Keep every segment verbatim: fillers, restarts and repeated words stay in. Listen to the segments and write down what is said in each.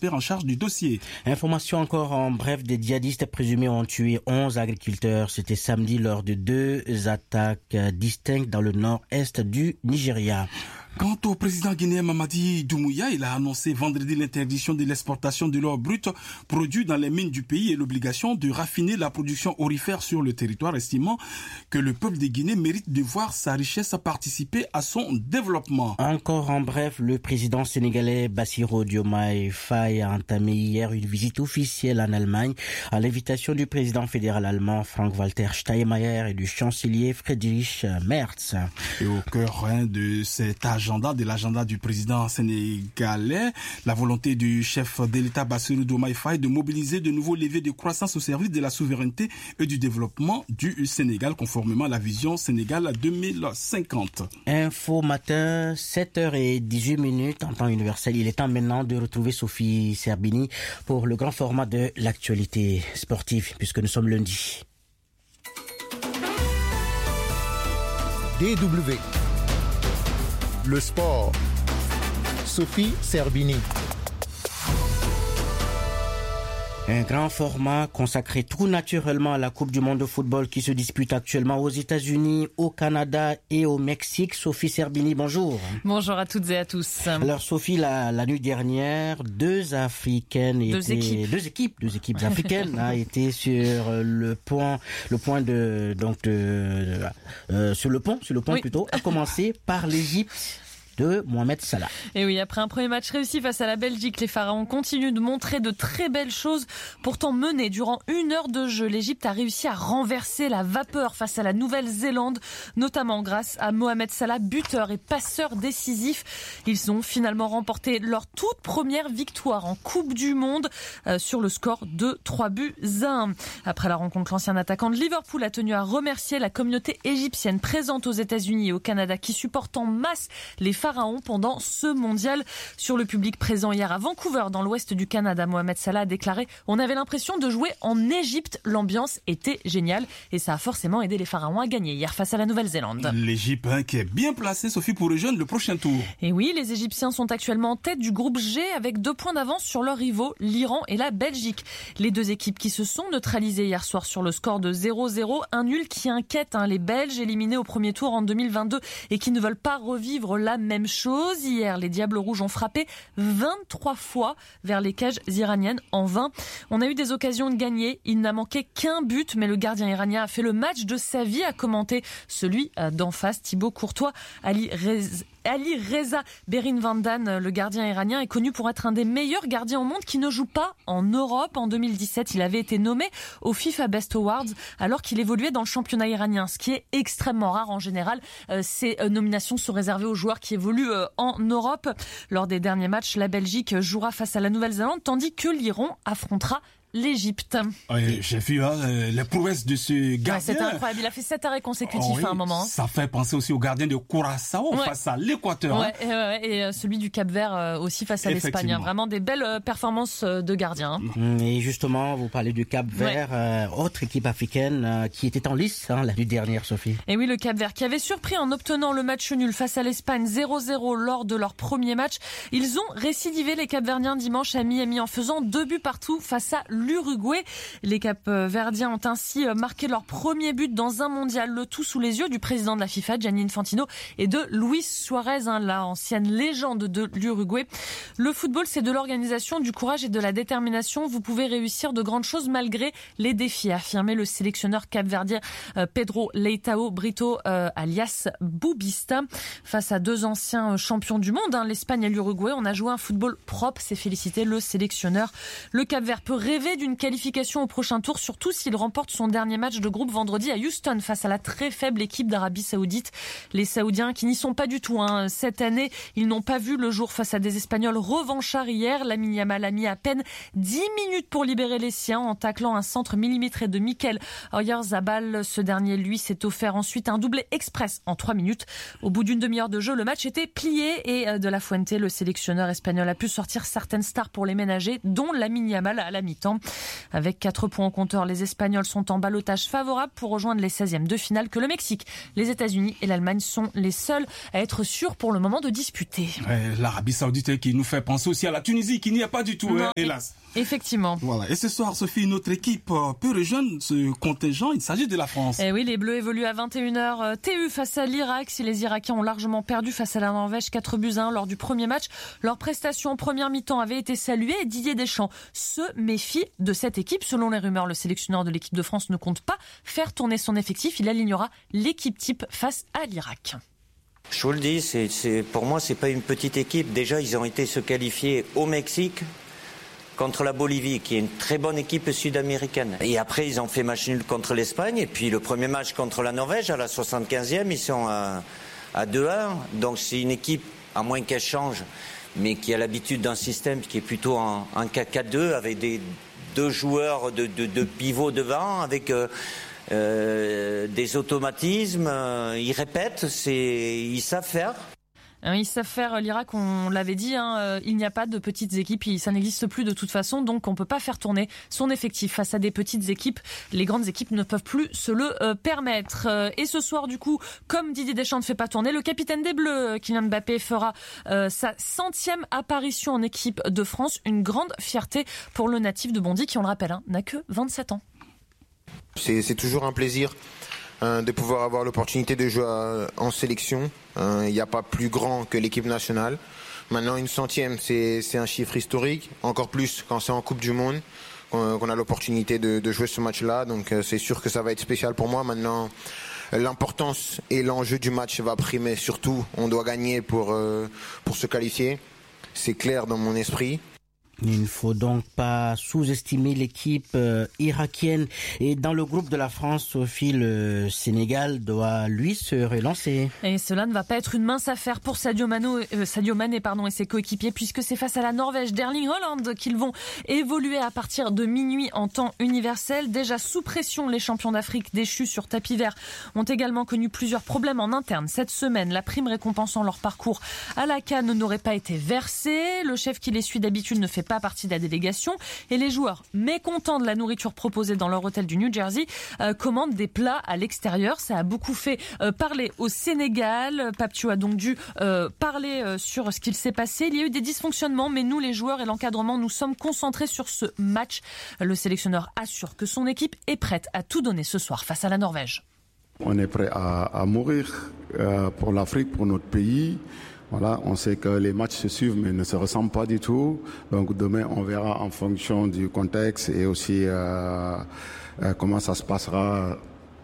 expert en charge du dossier. Information encore en bref, des djihadistes présumés ont tué onze agriculteurs. C'était samedi lors de deux attaques distinctes dans le nord-est du Nigeria. Quant au président guinéen Mamadi Doumbouya, il a annoncé vendredi l'interdiction de l'exportation de l'or brut produit dans les mines du pays et l'obligation de raffiner la production aurifère sur le territoire, estimant que le peuple de Guinée mérite de voir sa richesse participer à son développement. Encore en bref, le président sénégalais Bassirou Diomaye Faye a entamé hier une visite officielle en Allemagne à l'invitation du président fédéral allemand Frank-Walter Steinmeier et du chancelier Friedrich Merz. Et au cœur hein, de cet agenda de l'agenda du président sénégalais, la volonté du chef de l'État Bassirou Diomaye Faye de mobiliser de nouveaux leviers de croissance au service de la souveraineté et du développement du Sénégal, conformément à la vision Sénégal deux mille cinquante. Info matin, sept heures dix-huit minutes en temps universel. Il est temps maintenant de retrouver Sophie Serbini pour le grand format de l'actualité sportive, puisque nous sommes lundi. D W Le sport. Sophie Serbini. Un grand format consacré tout naturellement à la Coupe du monde de football qui se dispute actuellement aux États-Unis, au Canada et au Mexique. Sophie Serbini, bonjour. Bonjour à toutes et à tous. Alors Sophie, la, la nuit dernière, deux Africaines deux étaient, équipes, deux équipes, deux équipes africaines hein, étaient sur le point, le point de donc de, euh, sur le pont, sur le pont oui. plutôt, à commencer par l'Égypte de Mohamed Salah. Et oui, après un premier match réussi face à la Belgique, les Pharaons continuent de montrer de très belles choses. Pourtant menés durant une heure de jeu, l'Égypte a réussi à renverser la vapeur face à la Nouvelle-Zélande, notamment grâce à Mohamed Salah, buteur et passeur décisif. Ils ont finalement remporté leur toute première victoire en Coupe du Monde euh, sur le score de trois buts à un. Après la rencontre, l'ancien attaquant de Liverpool a tenu à remercier la communauté égyptienne présente aux États-Unis et au Canada qui supporte en masse les Pharaons pendant ce mondial. Sur le public présent hier à Vancouver, dans l'ouest du Canada, Mohamed Salah a déclaré « On avait l'impression de jouer en Égypte. L'ambiance était géniale. » Et ça a forcément aidé les Pharaons à gagner hier face à la Nouvelle-Zélande. L'Égypte hein, qui est bien placée, Sophie, pour rejoindre le prochain tour. Et oui, les Égyptiens sont actuellement en tête du groupe G avec deux points d'avance sur leurs rivaux, l'Iran et la Belgique. Les deux équipes qui se sont neutralisées hier soir sur le score de zéro zéro. Un nul qui inquiète hein, les Belges éliminés au premier tour en deux mille vingt-deux et qui ne veulent pas revivre la même Même chose. Hier, les Diables Rouges ont frappé vingt-trois fois vers les cages iraniennes en vain. On a eu des occasions de gagner. Il n'a manqué qu'un but, mais le gardien iranien a fait le match de sa vie, a commenté celui d'en face, Thibaut Courtois. Ali Rez... Ali Reza Berinvandan, le gardien iranien, est connu pour être un des meilleurs gardiens au monde qui ne joue pas en Europe. En deux mille dix-sept, il avait été nommé au FIFA Best Awards alors qu'il évoluait dans le championnat iranien, ce qui est extrêmement rare en général. Euh, ces nominations sont réservées aux joueurs qui évoluent euh, en Europe. Lors des derniers matchs, la Belgique jouera face à la Nouvelle-Zélande, tandis que l'Iran affrontera l'Égypte. Oui, j'ai vu hein, les prouesses de ce gardien. Ouais, c'était incroyable. Il a fait sept arrêts consécutifs oh, oui. à un moment. Ça fait penser aussi au gardien de Curaçao ouais. face à l'Équateur. Ouais, hein. et, et celui du Cap-Vert aussi face à l'Espagne. Hein. Vraiment des belles performances de gardiens. Hein. Et justement, vous parlez du Cap-Vert, ouais. euh, autre équipe africaine euh, qui était en lice hein, la nuit dernière, Sophie. Et oui, le Cap-Vert qui avait surpris en obtenant le match nul face à l'Espagne zéro zéro lors de leur premier match. Ils ont récidivé les Cap-Verdiens dimanche à Miami en faisant deux buts partout face à l'Uruguay. Les Cap-Verdiens ont ainsi marqué leur premier but dans un mondial, le tout sous les yeux du président de la FIFA, Gianni Infantino, et de Luis Suarez, hein, la ancienne légende de l'Uruguay. Le football, c'est de l'organisation, du courage et de la détermination. Vous pouvez réussir de grandes choses malgré les défis, a affirmé le sélectionneur capverdien euh, Pedro Leitao Brito, euh, alias Boubista. Face à deux anciens champions du monde, hein, l'Espagne et l'Uruguay, on a joué un football propre, s'est félicité le sélectionneur. Le Cap-Vert peut rêver d'une qualification au prochain tour, surtout s'il remporte son dernier match de groupe vendredi à Houston face à la très faible équipe d'Arabie Saoudite. Les Saoudiens qui n'y sont pas du tout hein. Cette année, ils n'ont pas vu le jour face à des Espagnols revanchards hier. Lamine Yamal a mis à peine dix minutes pour libérer les siens en taclant un centre millimétré de Mikel Oyarzabal. Ce dernier, lui, s'est offert ensuite un doublé express en trois minutes. Au bout d'une demi-heure de jeu, le match était plié et De La Fuente, le sélectionneur espagnol, a pu sortir certaines stars pour les ménager, dont Lamine Yamal à la mi-temps. Avec quatre points au compteur, les Espagnols sont en ballottage favorable pour rejoindre les seizièmes de finale que le Mexique, les États-Unis et l'Allemagne sont les seuls à être sûrs pour le moment de disputer. Ouais, L'Arabie Saoudite qui nous fait penser aussi à la Tunisie qui n'y est pas du tout, non, hein, hélas. Effectivement. Voilà. Et ce soir, Sophie, notre équipe peut rejoindre ce contingent. Il s'agit de la France. Et oui, les Bleus évoluent à vingt et une heures T U face à l'Irak. Si les Irakiens ont largement perdu face à la Norvège, quatre buts à un lors du premier match, leur prestation en première mi-temps avait été saluée et Didier Deschamps se méfie de cette équipe. Selon les rumeurs, le sélectionneur de l'équipe de France ne compte pas faire tourner son effectif. Il alignera l'équipe type face à l'Irak. Je vous le dis, c'est, c'est, pour moi, c'est pas une petite équipe. Déjà, ils ont été se qualifier au Mexique contre la Bolivie, qui est une très bonne équipe sud-américaine. Et après, ils ont fait match nul contre l'Espagne. Et puis, le premier match contre la Norvège, à la soixante-quinzième, ils sont à, à deux à un. Donc, c'est une équipe, à moins qu'elle change, mais qui a l'habitude d'un système qui est plutôt un, un quatre quatre deux, avec des deux joueurs de, de, de pivot devant, avec euh, euh, des automatismes. Euh, ils répètent, c'est, ils savent faire. Ils savent faire l'Irak, on l'avait dit, hein, il n'y a pas de petites équipes, ça n'existe plus de toute façon, donc on ne peut pas faire tourner son effectif face à des petites équipes. Les grandes équipes ne peuvent plus se le euh, permettre. Et ce soir, du coup, comme Didier Deschamps ne fait pas tourner, le capitaine des Bleus, Kylian Mbappé, fera euh, sa centième apparition en équipe de France. Une grande fierté pour le natif de Bondy, qui, on le rappelle, hein, n'a que vingt-sept ans. C'est, c'est toujours un plaisir de pouvoir avoir l'opportunité de jouer en sélection. Il n'y a pas plus grand que l'équipe nationale. Maintenant, une centième, c'est, c'est un chiffre historique, encore plus quand c'est en Coupe du Monde, qu'on a l'opportunité de, de jouer ce match-là. Donc c'est sûr que ça va être spécial pour moi. Maintenant, l'importance et l'enjeu du match va primer. Surtout, on doit gagner pour, pour se qualifier. C'est clair dans mon esprit. Il ne faut donc pas sous-estimer l'équipe euh, irakienne. Et dans le groupe de la France, Sophie, le Sénégal doit, lui, se relancer. Et cela ne va pas être une mince affaire pour Sadio Mané, euh, Sadio Mané pardon, et ses coéquipiers, puisque c'est face à la Norvège d'Erling Haaland qu'ils vont évoluer à partir de minuit en temps universel. Déjà sous pression, les champions d'Afrique déchus sur tapis vert ont également connu plusieurs problèmes en interne. Cette semaine, la prime récompensant leur parcours à la CAN n'aurait pas été versée. Le chef qui les suit d'habitude ne fait pas partie de la délégation et les joueurs, mécontents de la nourriture proposée dans leur hôtel du New Jersey, euh, commandent des plats à l'extérieur. Ça a beaucoup fait euh, parler au Sénégal. Pape Thiaw a donc dû euh, parler euh, sur ce qu'il s'est passé. Il y a eu des dysfonctionnements, mais nous, les joueurs et l'encadrement, nous sommes concentrés sur ce match. Le sélectionneur assure que son équipe est prête à tout donner ce soir face à la Norvège. On est prêt à, à mourir euh, pour l'Afrique, pour notre pays. Voilà, on sait que les matchs se suivent mais ne se ressemblent pas du tout. Donc demain, on verra en fonction du contexte et aussi euh, euh, comment ça se passera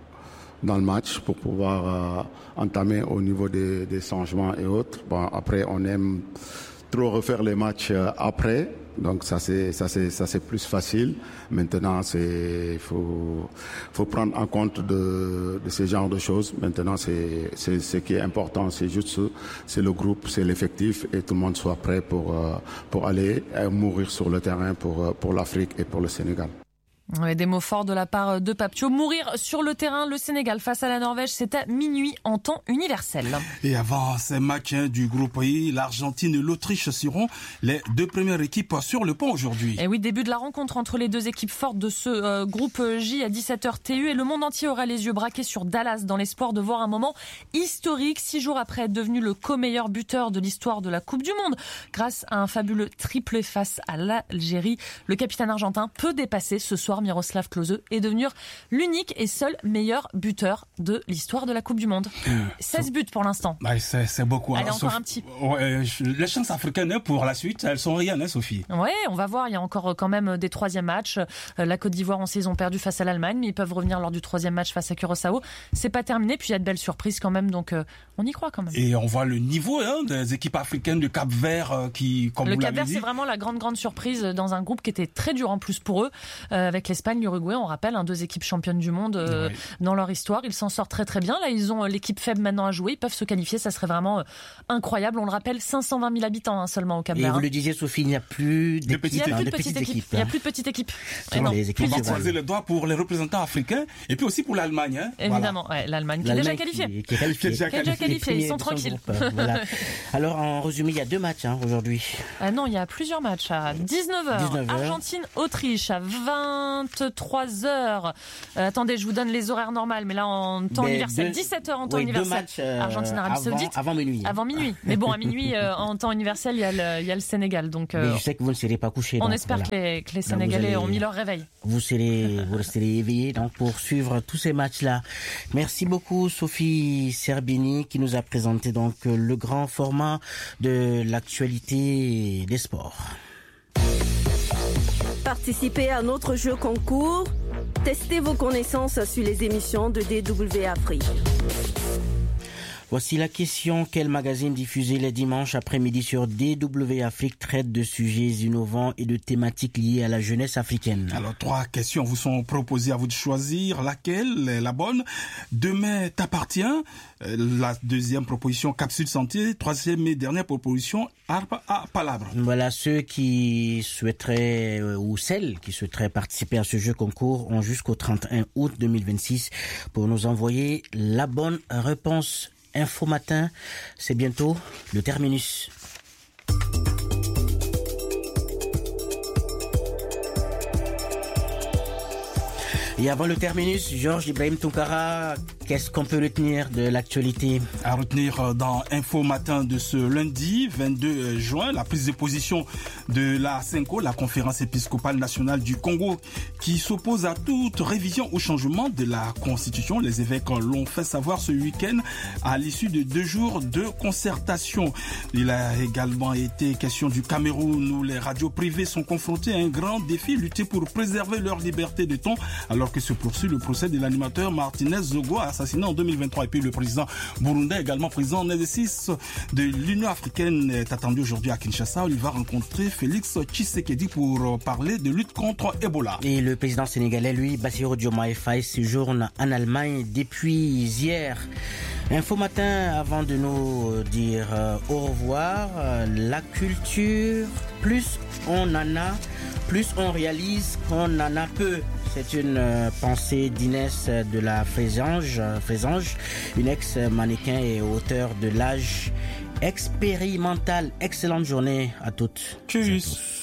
dans le match pour pouvoir euh, entamer au niveau des, des changements et autres. Bon, après, on aime trop refaire les matchs après. Donc ça c'est ça c'est ça c'est plus facile. Maintenant c'est faut faut prendre en compte de, de ce genre de choses. Maintenant c'est c'est ce qui est important, c'est juste c'est le groupe, c'est l'effectif et tout le monde soit prêt pour pour aller mourir sur le terrain pour pour l'Afrique et pour le Sénégal. Ouais, des mots forts de la part de Pape Thiaw. Mourir sur le terrain, le Sénégal face à la Norvège, c'est à minuit en temps universel. Et avant ces matchs du groupe I, l'Argentine et l'Autriche seront les deux premières équipes sur le pont aujourd'hui. Et oui, début de la rencontre entre les deux équipes fortes de ce euh, groupe J à dix-sept heures T U et le monde entier aura les yeux braqués sur Dallas dans l'espoir de voir un moment historique. Six jours après être devenu le co-meilleur buteur de l'histoire de la Coupe du Monde, grâce à un fabuleux triplé face à l'Algérie, le capitaine argentin peut dépasser ce soir Miroslav Klose et devenir l'unique et seul meilleur buteur de l'histoire de la Coupe du Monde. seize buts pour l'instant. Bah, c'est, c'est beaucoup. Allez, hein, encore Sophie. un petit. Ouais, les chances africaines pour la suite, elles sont rien, hein, Sophie. Ouais, on va voir. Il y a encore quand même des troisièmes matchs. La Côte d'Ivoire en saison perdue face à l'Allemagne, mais ils peuvent revenir lors du troisième match face à Curaçao. C'est pas terminé, puis il y a de belles surprises quand même, donc euh, on y croit quand même. Et on voit le niveau hein, des équipes africaines du Cap-Vert qui, comme le vous l'avez Cap-Vert, dit. c'est vraiment la grande grande surprise dans un groupe qui était très dur en plus pour eux, euh, avec l'Espagne, l'Uruguay, on rappelle, hein, deux équipes championnes du monde euh, oui. dans leur histoire. Ils s'en sortent très très bien. Là, ils ont l'équipe faible maintenant à jouer. Ils peuvent se qualifier. Ça serait vraiment euh, incroyable. On le rappelle, cinq cent vingt mille habitants hein, seulement au Cap-Vert. Et vous le disiez, Sophie, il n'y a plus de petites équipes. Il n'y a plus de petites équipes. Il n'y a plus de petites équipes. Et non, les équipes on va croiser les doigts pour les représentants africains et puis aussi pour l'Allemagne. Hein. Évidemment, voilà. ouais, l'Allemagne qui est déjà qualifiée. Qui, qui est qualifiée. Qui est déjà qualifiée. qualifiée. Ils sont tranquilles. Voilà. Alors, en résumé, il y a deux matchs hein, aujourd'hui. Ah non, il y a plusieurs matchs à dix-neuf heures. Argentine-Autriche à vingt-trois heures. Euh, attendez, je vous donne les horaires normales, mais là en temps mais universel. Deux, dix-sept heures en temps oui, universel. Euh, Argentine-Arabie Saoudite. Avant minuit. Avant minuit. Mais bon, à minuit, euh, en temps universel, il y a le, il y a le Sénégal. Donc, euh, mais je sais que vous ne serez pas couché. On donc, espère voilà. que, les, que les Sénégalais allez, ont mis leur réveil. Vous serez, vous resterez éveillés donc, pour suivre tous ces matchs-là. Merci beaucoup, Sophie Serbini, qui nous a présenté donc le grand format de l'actualité des sports. Participez à notre jeu concours. Testez vos connaissances sur les émissions de D W Afrique. Voici la question. Quel magazine diffusé les dimanches après-midi sur D W Afrique traite de sujets innovants et de thématiques liées à la jeunesse africaine? Alors, trois questions vous sont proposées, à vous de choisir laquelle est la bonne. Demain t'appartient. La deuxième proposition, Capsule Santé. Troisième et dernière proposition, Harpe à Palabre. Voilà, ceux qui souhaiteraient, euh, ou celles qui souhaiteraient participer à ce jeu concours ont jusqu'au trente et un août deux mille vingt-six pour nous envoyer la bonne réponse. Info Matin, c'est bientôt le terminus. Et avant le terminus, Georges Ibrahim Tounkara, qu'est-ce qu'on peut retenir de l'actualité? À retenir dans Info Matin de ce lundi vingt-deux juin, la prise de position de la CENCO, la conférence épiscopale nationale du Congo, qui s'oppose à toute révision ou changement de la Constitution. Les évêques l'ont fait savoir ce week-end à l'issue de deux jours de concertation. Il a également été question du Cameroun où les radios privées sont confrontées à un grand défi, lutter pour préserver leur liberté de ton, alors que se poursuit le procès de l'animateur Martinez Zogo assassiné en deux mille vingt-trois. Et puis le président burundais, également président en exercice de l'Union africaine, est attendu aujourd'hui à Kinshasa où il va rencontrer Félix Tshisekedi pour parler de lutte contre Ebola. Et le président sénégalais, lui, Bassirou Diomaye Faye, séjourne en Allemagne depuis hier. Info Matin, avant de nous dire euh, au revoir, euh, la culture, plus on en a, plus on réalise qu'on en a peu. C'est une euh, pensée d'Inès de la Frésange, euh, Frésange, une ex-mannequin et auteure de l'âge expérimental. Excellente journée à toutes. Tchuss.